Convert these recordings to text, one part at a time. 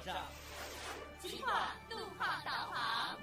金华路况导航。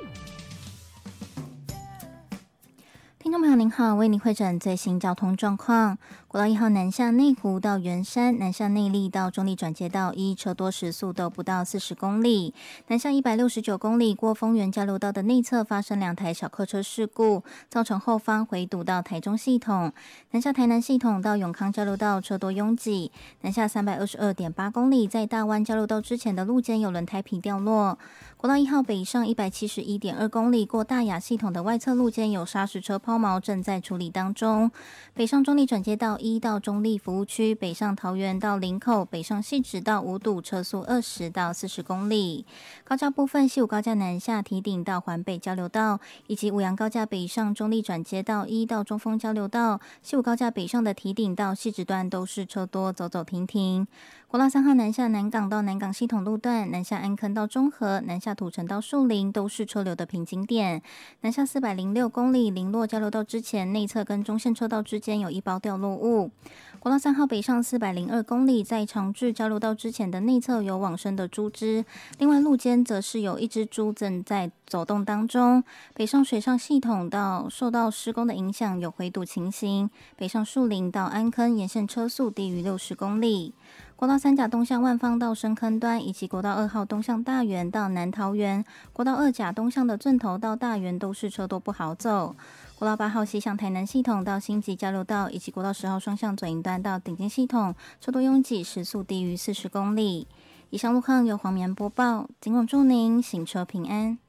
听众朋友您好，为您汇诊最新交通状况。国道1号南下内湖到圆山，南下内壢到中壢转接道1，车多时速都不到40公里。南下169公里过丰原交流道的内侧发生2台小客车事故，造成后方回堵到台中系统。南下台南系统到永康交流道车多拥挤。南下322.8公里，在大湾交流道之前的路肩有轮胎皮掉落。国道1号北上171.2公里过大雅系统的外侧路肩有砂石车抛锚，正在处理当中。北上中壢转接道1到中壢服务区，北上桃园到林口，北上汐止到五堵，车速20到40公里。高架部分，西武高架南下堤顶到环北交流道，以及五杨高架北上中壢转接道1到中丰交流道，西武高架北上的堤顶到汐止段都是车多，走走停停。国道3号南下南港到南港系统路段，南下安坑到中和，南下土城到树林都是车流的瓶颈点。南下406公里，林落交流道之前内侧跟中线车道之间有一包掉落物。国道3号北上402公里，在长治交流道之前的内侧有往生的猪只，另外路肩则是有一只猪正在走动当中。北上水上系统到受到施工的影响有回堵情形，北上树林到安坑沿线车速低于60公里。国道3甲东向万芳到深坑端，以及国道2号东向大园到南桃园，国道2甲东向的圳头到大园都是车多不好走。国道8号西向台南系统到新集交流道，以及国道10号双向左营端到顶尖系统，车多拥挤，时速低于40公里。以上路况由黄绵播报，警广祝您行车平安。